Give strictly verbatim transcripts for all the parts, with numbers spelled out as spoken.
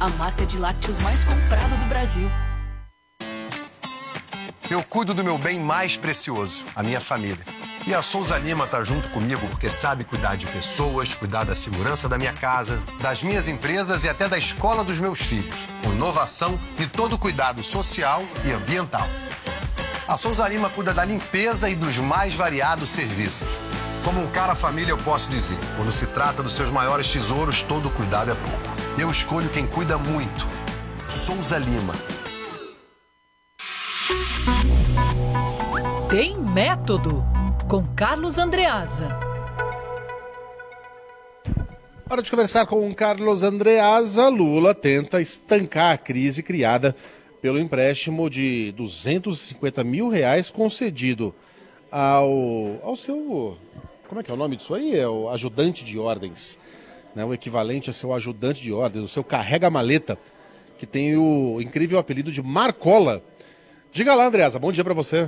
a marca de lácteos mais comprada do Brasil. Eu cuido do meu bem mais precioso, a minha família. E a Souza Lima tá junto comigo porque sabe cuidar de pessoas, cuidar da segurança da minha casa, das minhas empresas e até da escola dos meus filhos, com inovação e todo cuidado social e ambiental. A Souza Lima cuida da limpeza e dos mais variados serviços. Como um cara família, eu posso dizer, quando se trata dos seus maiores tesouros, todo cuidado é pouco. Eu escolho quem cuida muito. Souza Lima. Tem Método, com Carlos Andreasa. Hora de conversar com o Carlos Andreasa. Lula tenta estancar a crise criada pelo empréstimo de duzentos e cinquenta mil reais concedido ao, ao seu... Como é que é o nome disso aí? É o ajudante de ordens, né? O equivalente a seu ajudante de ordens, o seu carrega-maleta, que tem o incrível apelido de Marcola. Diga lá, Andreasa, bom dia para você.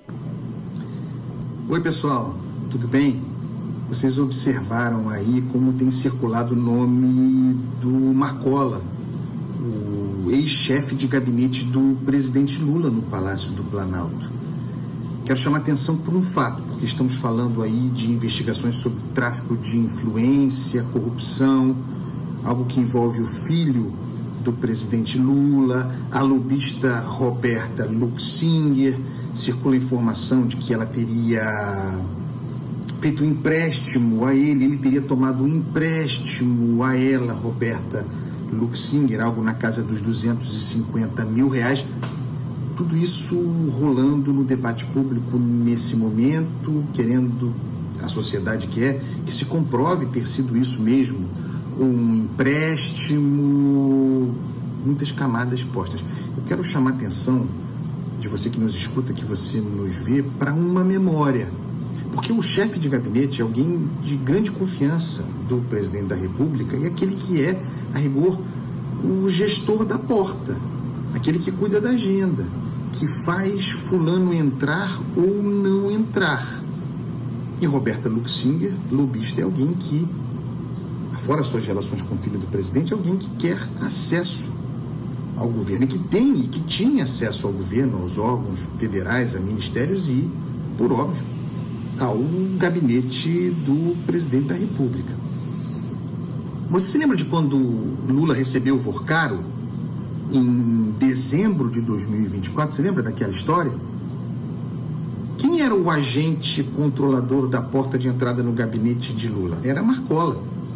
Oi, pessoal, tudo bem? Vocês observaram aí como tem circulado o nome do Marcola, o ex-chefe de gabinete do presidente Lula no Palácio do Planalto. Quero chamar a atenção por um fato, porque estamos falando aí de investigações sobre tráfico de influência, corrupção, algo que envolve o filho do presidente Lula, a lobista Roberta Luxinger. Circula informação de que ela teria feito um empréstimo a ele, ele teria tomado um empréstimo a ela, Roberta Luxinger, algo na casa dos duzentos e cinquenta mil reais. Tudo isso rolando no debate público nesse momento, querendo, a sociedade quer, que se comprove ter sido isso mesmo, um empréstimo, muitas camadas postas. Eu quero chamar a atenção de você que nos escuta, que você nos vê, para uma memória. Porque o chefe de gabinete é alguém de grande confiança do presidente da República e aquele que é, a rigor, o gestor da porta, aquele que cuida da agenda, que faz fulano entrar ou não entrar. E Roberta Luxinger, lobista, é alguém que, fora suas relações com o filho do presidente, é alguém que quer acesso ao governo, e que tem e que tinha acesso ao governo, aos órgãos federais, a ministérios e, por óbvio, ao gabinete do presidente da República. Você se lembra de quando Lula recebeu o Vorcaro em dezembro de dois mil e vinte e quatro? Você lembra daquela história? Quem era o agente controlador da porta de entrada no gabinete de Lula? Era Marcola.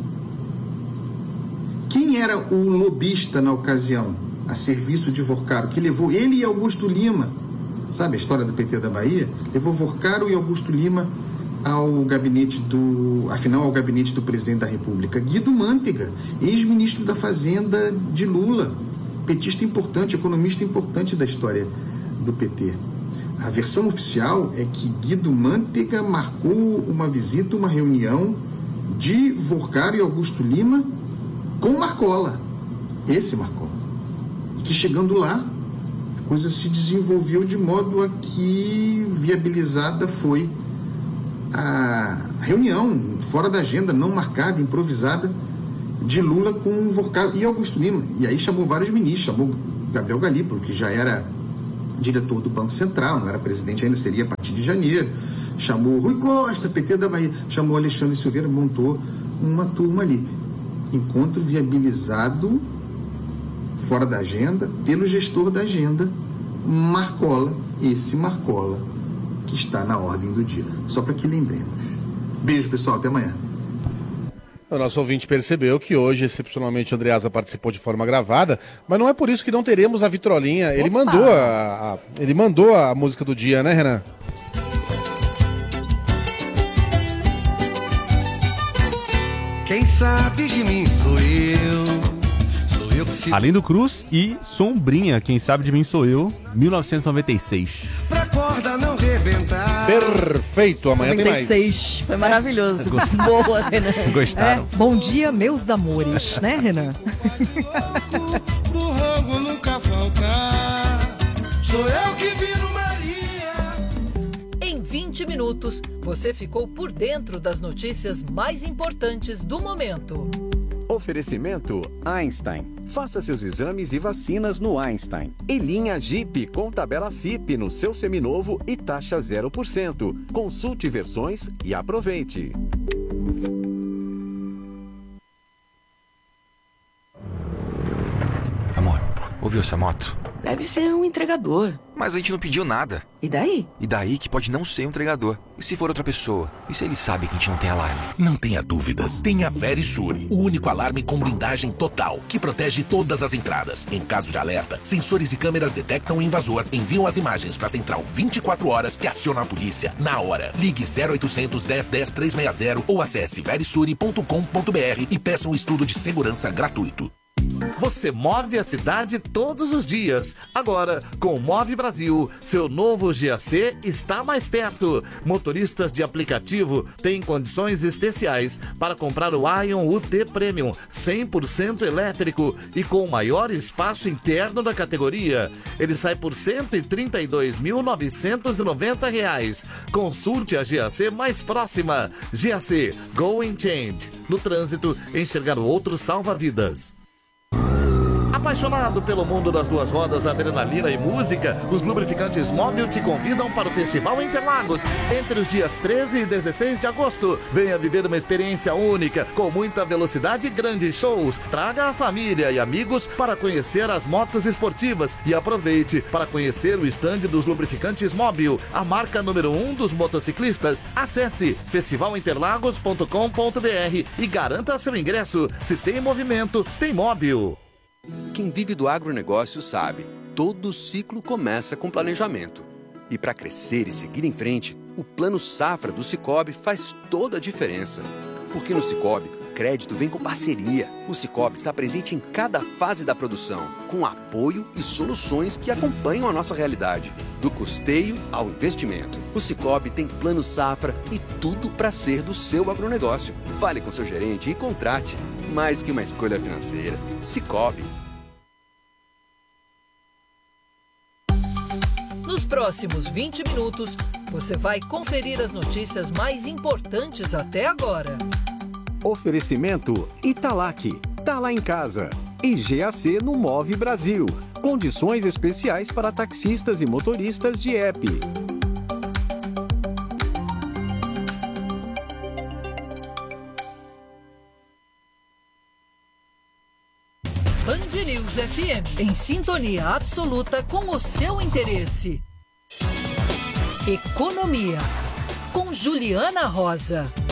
Quem era o lobista na ocasião, a serviço de Vorcaro, que levou ele e Augusto Lima, sabe a história do P T da Bahia? Levou Vorcaro e Augusto Lima ao gabinete do, afinal, ao gabinete do presidente da República. Guido Mantega, ex-ministro da Fazenda de Lula, petista importante, economista importante da história do P T. A versão oficial é que Guido Mantega marcou uma visita, uma reunião de Vorcaro e Augusto Lima com Marcola, esse Marcola. Que chegando lá, a coisa se desenvolveu de modo a que viabilizada foi a reunião fora da agenda, não marcada, improvisada, de Lula com Vorcaro e Augusto Lima. E aí chamou vários ministros, chamou Gabriel Galípolo, que já era diretor do Banco Central, não era presidente ainda, seria a partir de janeiro. Chamou Rui Costa, P T da Bahia, chamou Alexandre Silveira, montou uma turma ali. Encontro viabilizado fora da agenda, pelo gestor da agenda, Marcola, esse Marcola que está na ordem do dia. Só para que lembremos. Beijo, pessoal, até amanhã. O nosso ouvinte percebeu que hoje, excepcionalmente, o Andreasa participou de forma gravada, mas não é por isso que não teremos a vitrolinha. Ele mandou a, a, ele mandou a música do dia, né, Renan? Quem sabe de mim sou eu. Sou eu que se... Arlindo Cruz e Sombrinha, Quem Sabe de Mim Sou Eu, mil novecentos e noventa e seis. Pra corda não rebentar. Perfeito, amanhã tem mais. noventa e seis, foi maravilhoso. Boa, Renan. Gostaram? É, bom dia, meus amores, né, Renan? Pro rango nunca faltar. Sou eu que viro Maria. Em vinte minutos, você ficou por dentro das notícias mais importantes do momento. Oferecimento Einstein. Faça seus exames e vacinas no Einstein. E linha Jeep com tabela F I P no seu seminovo e taxa zero por cento. Consulte versões e aproveite. Amor, ouviu essa moto? Deve ser um entregador. Mas a gente não pediu nada. E daí? E daí que pode não ser um entregador. E se for outra pessoa? E se ele sabe que a gente não tem alarme? Não tenha dúvidas. Tenha Verisure, o único alarme com blindagem total, que protege todas as entradas. Em caso de alerta, sensores e câmeras detectam o invasor, enviam as imagens para a central vinte e quatro horas que aciona a polícia na hora. Ligue zero oitocentos, dez, dez, trezentos e sessenta ou acesse verisure ponto com ponto br e peça um estudo de segurança gratuito. Você move a cidade todos os dias. Agora, com o Move Brasil, seu novo G A C está mais perto. Motoristas de aplicativo têm condições especiais para comprar o Ion U T Premium cem por cento elétrico e com o maior espaço interno da categoria. Ele sai por cento e trinta e dois mil novecentos e noventa reais. Consulte a G A C mais próxima. G A C, Go and Change. No trânsito, enxergar o outro salva vidas. Apaixonado pelo mundo das duas rodas, adrenalina e música, os lubrificantes Móbil te convidam para o Festival Interlagos entre os dias treze e dezesseis de agosto. Venha viver uma experiência única, com muita velocidade e grandes shows. Traga a família e amigos para conhecer as motos esportivas e aproveite para conhecer o estande dos lubrificantes Móbil, a marca número um dos motociclistas. Acesse festival interlagos ponto com ponto br e garanta seu ingresso. Se tem movimento, tem Móbil. Quem vive do agronegócio sabe, todo ciclo começa com planejamento. E para crescer e seguir em frente, o Plano Safra do Sicoob faz toda a diferença. Porque no Sicoob, crédito vem com parceria. O Sicoob está presente em cada fase da produção, com apoio e soluções que acompanham a nossa realidade. Do custeio ao investimento. O Sicoob tem Plano Safra e tudo para ser do seu agronegócio. Fale com seu gerente e contrate. Mais que uma escolha financeira. Sicoob. Nos próximos vinte minutos, você vai conferir as notícias mais importantes até agora. Oferecimento Italac. Tá lá em casa. E G A C no Move Brasil. Condições especiais para taxistas e motoristas de app. Band News F M, em sintonia absoluta com o seu interesse. Economia, com Juliana Rosa.